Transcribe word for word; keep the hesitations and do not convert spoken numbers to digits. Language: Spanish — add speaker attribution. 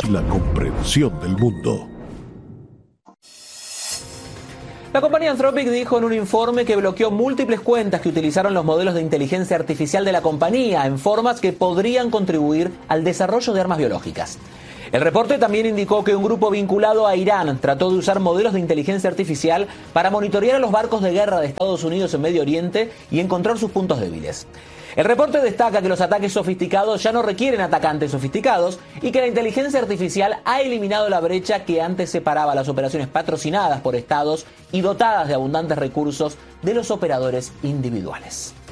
Speaker 1: la comprensión del mundo.
Speaker 2: La compañía Anthropic dijo en un informe que bloqueó múltiples cuentas que utilizaron los modelos de inteligencia artificial de la compañía en formas que podrían contribuir al desarrollo de armas biológicas. El reporte también indicó que un grupo vinculado a Irán trató de usar modelos de inteligencia artificial para monitorear a los barcos de guerra de Estados Unidos en Medio Oriente y encontrar sus puntos débiles. El reporte destaca que los ataques sofisticados ya no requieren atacantes sofisticados y que la inteligencia artificial ha eliminado la brecha que antes separaba las operaciones patrocinadas por estados y dotadas de abundantes recursos de los operadores individuales.